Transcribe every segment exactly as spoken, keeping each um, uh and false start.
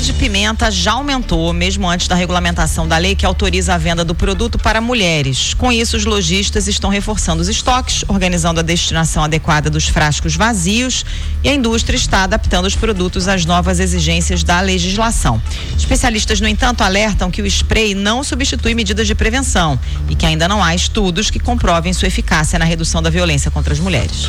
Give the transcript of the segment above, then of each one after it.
de pimenta já aumentou, mesmo antes da regulamentação da lei que autoriza a venda do produto para mulheres. Com isso, os lojistas estão reforçando os estoques, organizando a destinação adequada dos frascos vazios e a indústria está adaptando os produtos às novas exigências da legislação. Especialistas, no entanto, alertam que o spray não substitui medidas de prevenção e que ainda não há estudos que comprovem sua eficácia na redução da violência contra as mulheres.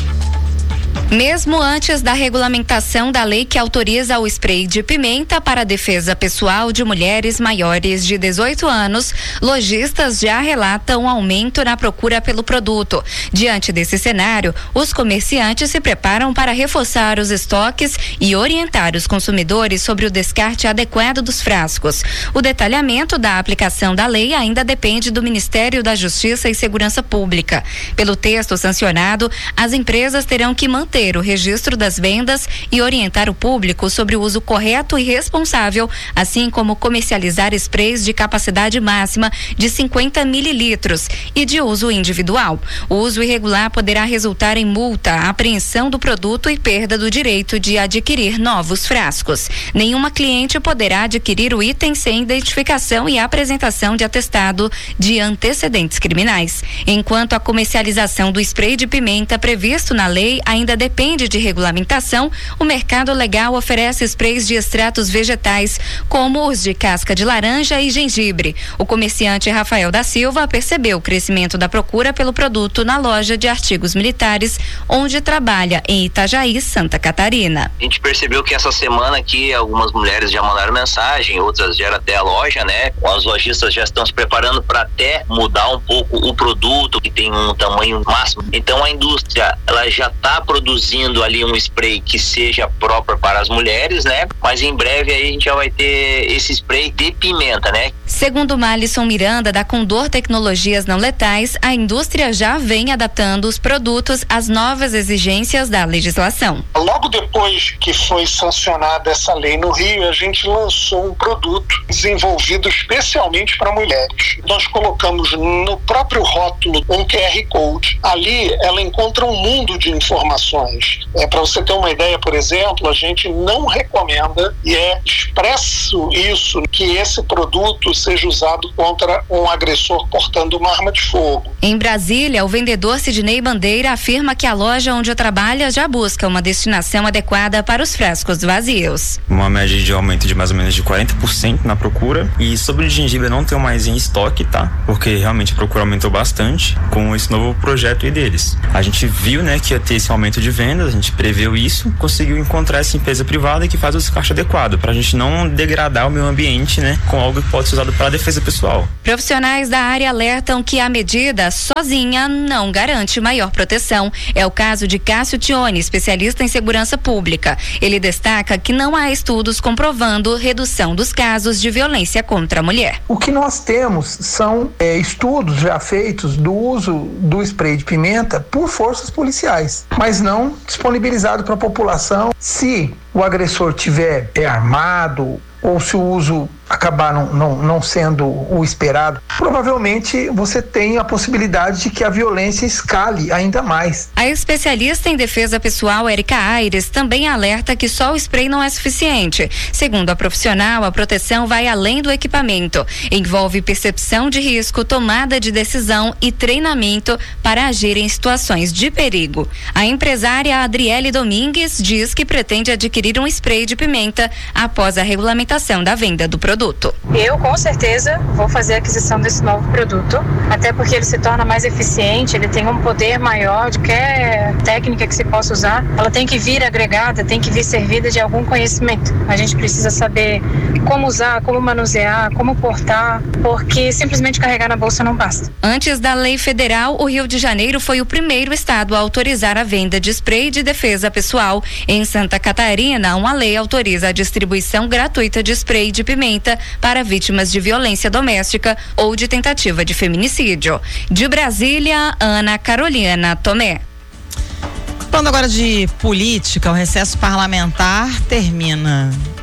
Mesmo antes da regulamentação da lei que autoriza o spray de pimenta para a defesa pessoal de mulheres maiores de dezoito anos, lojistas já relatam um aumento na procura pelo produto. Diante desse cenário, os comerciantes se preparam para reforçar os estoques e orientar os consumidores sobre o descarte adequado dos frascos. O detalhamento da aplicação da lei ainda depende do Ministério da Justiça e Segurança Pública. Pelo texto sancionado, as empresas terão que manter o registro das vendas e orientar o público sobre o uso correto e responsável, assim como comercializar sprays de capacidade máxima de cinquenta mililitros e de uso individual. O uso irregular poderá resultar em multa, apreensão do produto e perda do direito de adquirir novos frascos. Nenhuma cliente poderá adquirir o item sem identificação e apresentação de atestado de antecedentes criminais. Enquanto a comercialização do spray de pimenta previsto na lei ainda depende de regulamentação, o mercado legal oferece sprays de extratos vegetais, como os de casca de laranja e gengibre. O comerciante Rafael da Silva percebeu o crescimento da procura pelo produto na loja de artigos militares, onde trabalha em Itajaí, Santa Catarina. A gente percebeu que essa semana aqui algumas mulheres já mandaram mensagem, outras já eram até a loja, né? Os lojistas já estão se preparando para até mudar um pouco o produto, que tem um tamanho máximo. Então a indústria, ela já está produzindo ali um spray que seja próprio para as mulheres, né? Mas em breve aí a gente já vai ter esse spray de pimenta, né? Segundo Malisson Miranda, da Condor Tecnologias Não Letais, a indústria já vem adaptando os produtos às novas exigências da legislação. Logo depois que foi sancionada essa lei no Rio, a gente lançou um produto desenvolvido especialmente para mulheres. Nós colocamos no próprio rótulo um Q R Code. Ali ela encontra um mundo de informações. É, para você ter uma ideia, por exemplo, a gente não recomenda, e é expresso isso, que esse produto seja usado contra um agressor portando uma arma de fogo. Em Brasília, o vendedor Sidney Bandeira afirma que a loja onde trabalha já busca uma destinação adequada para os frascos vazios. Uma média de aumento de mais ou menos de quarenta por cento na procura, e sobre o gengibre não tenho mais em estoque, tá? Porque realmente a procura aumentou bastante com esse novo projeto aí deles. A gente viu, né, que ia ter esse aumento de vendas, a gente preveu isso, conseguiu encontrar essa empresa privada que faz o descarte adequado, para a gente não degradar o meio ambiente, né, com algo que pode ser usado para a defesa pessoal. Profissionais da área alertam que a medida sozinha não garante maior proteção. É o caso de Cássio Tione, especialista em segurança pública. Ele destaca que não há estudos comprovando redução dos casos de violência contra a mulher. O que nós temos são é, estudos já feitos do uso do spray de pimenta por forças policiais, mas não disponibilizado para a população. Se o agressor tiver é, armado ou se o uso acabar não, não, não sendo o esperado, provavelmente você tem a possibilidade de que a violência escale ainda mais. A especialista em defesa pessoal, Érica Aires, também alerta que só o spray não é suficiente. Segundo a profissional, a proteção vai além do equipamento. Envolve percepção de risco, tomada de decisão e treinamento para agir em situações de perigo. A empresária Adriele Domingues diz que pretende adquirir um spray de pimenta após a regulamentação da venda do produto. Eu, com certeza, vou fazer a aquisição desse novo produto, até porque ele se torna mais eficiente, ele tem um poder maior de qualquer técnica que se possa usar. Ela tem que vir agregada, tem que vir servida de algum conhecimento. A gente precisa saber como usar, como manusear, como portar, porque simplesmente carregar na bolsa não basta. Antes da lei federal, o Rio de Janeiro foi o primeiro estado a autorizar a venda de spray de defesa pessoal. Em Santa Catarina, uma lei autoriza a distribuição gratuita de spray de pimenta para vítimas de violência doméstica ou de tentativa de feminicídio. De Brasília, Ana Carolina Tomé. Falando agora de política, o recesso parlamentar termina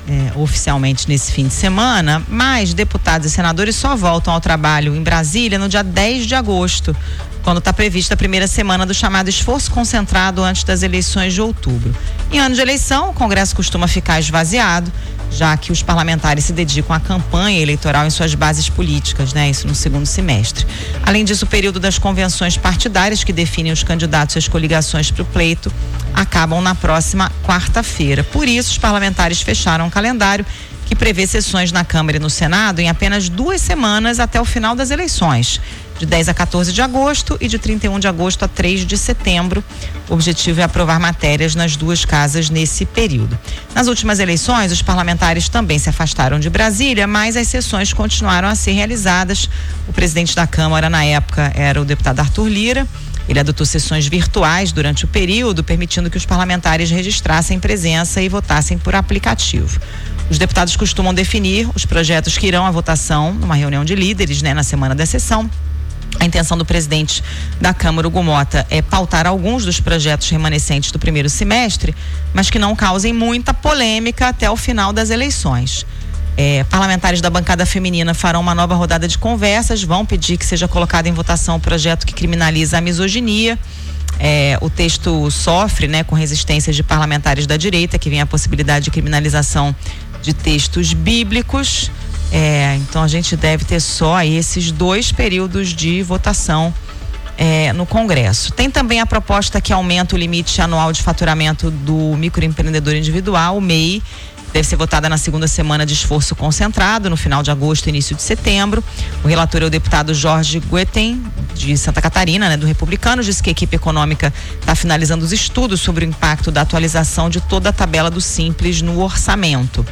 é, oficialmente nesse fim de semana, mas deputados e senadores só voltam ao trabalho em Brasília no dia dez de agosto, quando está prevista a primeira semana do chamado esforço concentrado antes das eleições de outubro. Em ano de eleição, o Congresso costuma ficar esvaziado, já que os parlamentares se dedicam à campanha eleitoral em suas bases políticas, né? Isso no segundo semestre. Além disso, o período das convenções partidárias que definem os candidatos e as coligações para o pleito acabam na próxima quarta-feira. Por isso, os parlamentares fecharam um calendário que prevê sessões na Câmara e no Senado em apenas duas semanas até o final das eleições, de dez a quatorze de agosto e de trinta e um de agosto a três de setembro. O objetivo é aprovar matérias nas duas casas nesse período. Nas últimas eleições, os parlamentares também se afastaram de Brasília, mas as sessões continuaram a ser realizadas. O presidente da Câmara, na época, era o deputado Arthur Lira. Ele adotou sessões virtuais durante o período, permitindo que os parlamentares registrassem presença e votassem por aplicativo. Os deputados costumam definir os projetos que irão à votação numa reunião de líderes, né, na semana da sessão. A intenção do presidente da Câmara, Hugo Mota, é pautar alguns dos projetos remanescentes do primeiro semestre, mas que não causem muita polêmica até o final das eleições. É, parlamentares da bancada feminina farão uma nova rodada de conversas, vão pedir que seja colocado em votação o projeto que criminaliza a misoginia. É, o texto sofre, né, com resistências de parlamentares da direita, que vem a possibilidade de criminalização de textos bíblicos. É, então a gente deve ter só esses dois períodos de votação é, no Congresso. Tem também a proposta que aumenta o limite anual de faturamento do microempreendedor individual, o M E I. Deve ser votada na segunda semana de esforço concentrado, no final de agosto e início de setembro. O relator é o deputado Jorge Gueten, de Santa Catarina, né, do Republicano, disse que a equipe econômica está finalizando os estudos sobre o impacto da atualização de toda a tabela do Simples no orçamento.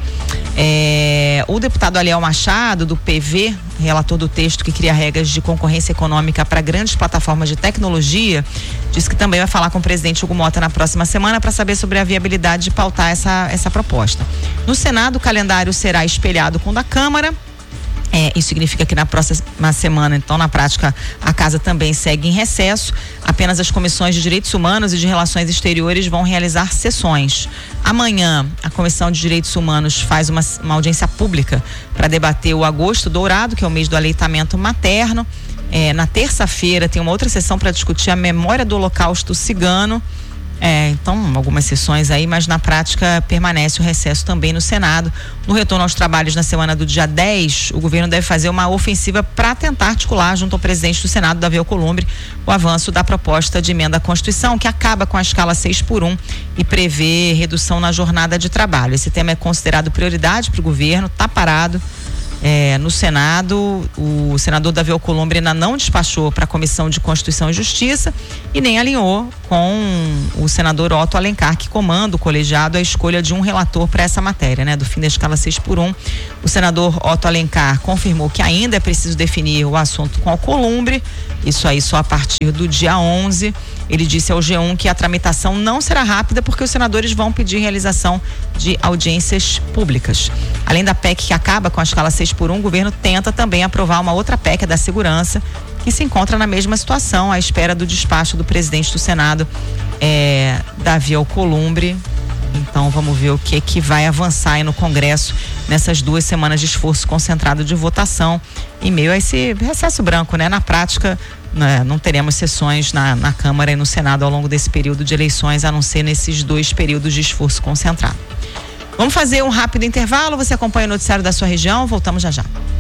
É, o deputado Aliel Machado, do P V, relator do texto que cria regras de concorrência econômica para grandes plataformas de tecnologia, disse que também vai falar com o presidente Hugo Mota na próxima semana para saber sobre a viabilidade de pautar essa, essa proposta. No Senado, o calendário será espelhado com o da Câmara. É, isso significa que na próxima semana, então, na prática, a casa também segue em recesso. Apenas as comissões de Direitos Humanos e de Relações Exteriores vão realizar sessões. Amanhã, a Comissão de Direitos Humanos faz uma, uma audiência pública para debater o Agosto Dourado, que é o mês do aleitamento materno. É, na terça-feira tem uma outra sessão para discutir a memória do Holocausto cigano. É, então, algumas sessões aí, mas na prática permanece o recesso também no Senado. No retorno aos trabalhos na semana do dia dez, o governo deve fazer uma ofensiva para tentar articular junto ao presidente do Senado, Davi Alcolumbre, o avanço da proposta de emenda à Constituição, que acaba com a escala seis por um e prevê redução na jornada de trabalho. Esse tema é considerado prioridade para o governo, está parado. É, no Senado, o senador Davi Alcolumbre ainda não despachou para a Comissão de Constituição e Justiça e nem alinhou com o senador Otto Alencar, que comanda o colegiado a escolha de um relator para essa matéria, né, do fim da escala seis por um. O senador Otto Alencar confirmou que ainda é preciso definir o assunto com Alcolumbre, isso aí só a partir do dia onze. Ele disse ao G um que a tramitação não será rápida porque os senadores vão pedir realização de audiências públicas. Além da P E C que acaba com a escala seis por um, o governo tenta também aprovar uma outra P E C, a da segurança, que se encontra na mesma situação, à espera do despacho do presidente do Senado, é, Davi Alcolumbre. Então vamos ver o que que vai avançar aí no Congresso nessas duas semanas de esforço concentrado de votação, em meio a esse recesso branco, né? Na prática, né, não teremos sessões na, na Câmara e no Senado ao longo desse período de eleições, a não ser nesses dois períodos de esforço concentrado. Vamos fazer um rápido intervalo, você acompanha o noticiário da sua região, voltamos já já.